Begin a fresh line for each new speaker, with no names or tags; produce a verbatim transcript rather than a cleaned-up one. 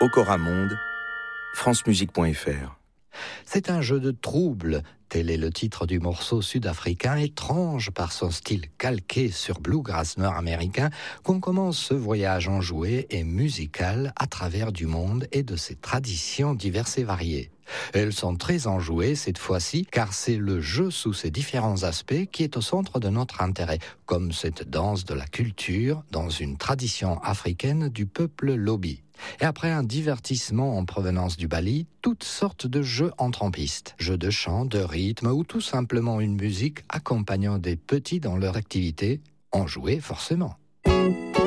Okora Monde, france musique point f r.
C'est un jeu de trouble, tel est le titre du morceau sud-africain, étrange par son style calqué sur bluegrass nord-américain, qu'on commence ce voyage enjoué et musical à travers du monde et de ses traditions diverses et variées. Elles sont très enjouées cette fois-ci, car c'est le jeu sous ses différents aspects qui est au centre de notre intérêt, comme cette danse de la culture dans une tradition africaine du peuple Lobi. Et après un divertissement en provenance du Bali, toutes sortes de jeux entrent en piste. Jeux de chant, de rythme ou tout simplement une musique accompagnant des petits dans leur activité, enjouée forcément.